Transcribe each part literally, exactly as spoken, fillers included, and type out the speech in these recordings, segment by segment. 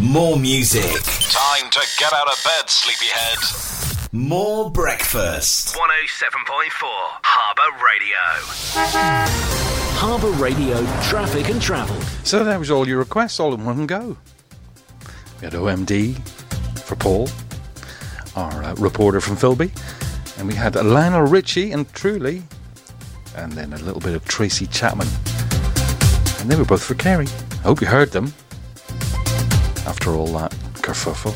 More music. Time to get out of bed, sleepyhead. More breakfast. one oh seven point four Harbour Radio. Harbour Radio traffic and travel. So that was all your requests, all in one go. We had O M D for Paul, our uh, reporter from Philby, and we had Lionel Richie and Truly, and then a little bit of Tracy Chapman. And they were both for Kerry. I hope you heard them after all that kerfuffle.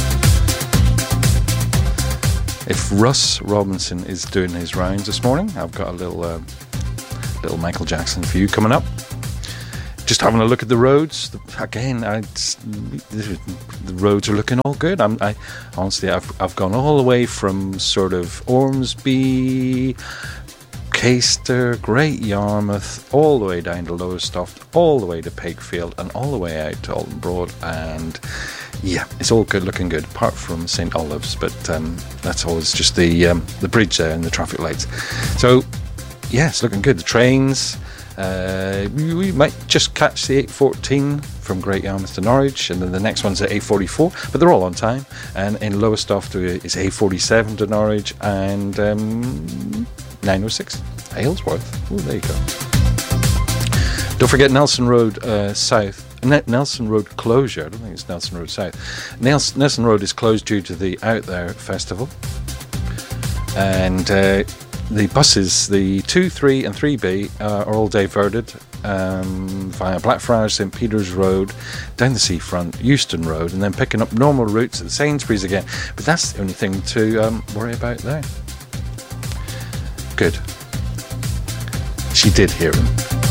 If Russ Robinson is doing his rounds this morning, I've got a little uh, little Michael Jackson for you coming up. Just having a look at the roads again. I, the roads are looking all good. I'm, I honestly, I've I've gone all the way from sort of Ormsby, Caister, Great Yarmouth, all the way down to Lowestoft, all the way to Pakefield, and all the way out to Alton Broad. And yeah, it's all good, looking good, apart from Saint Olave's. But um, that's always just the um, the bridge there and the traffic lights. So yeah, it's looking good. The trains. Uh, we, we might just catch the eight fourteen from Great Yarmouth to Norwich, and then the next one's at eight forty-four, but they're all on time. And in Lowestoft is eight forty-seven to Norwich, and um, nine oh six Aylesworth. Oh, there you go. Don't forget Nelson Road uh, South. Nelson Road closure. I don't think it's Nelson Road South. Nelson, Nelson Road is closed due to the Out There Festival, and uh, the buses, the two, three and three B uh, are all diverted um, via Blackfriars, St Peter's Road, down the seafront, Euston Road, and then picking up normal routes at Sainsbury's again. But that's the only thing to um, worry about there. Good. She did hear him.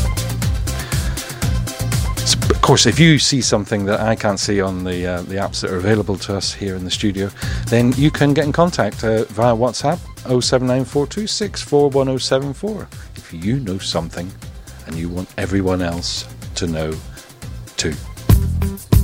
So, of course, if you see something that I can't see on the uh, the apps that are available to us here in the studio, then you can get in contact uh, via WhatsApp oh seven nine four two six four one oh seven four if you know something and you want everyone else to know too.